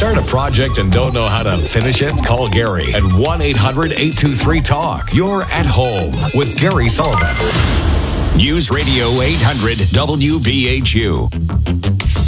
Start a project and don't know how to finish it? Call Gary at 1-800-823-TALK. You're at home with Gary Sullivan. News Radio 800 WVHU.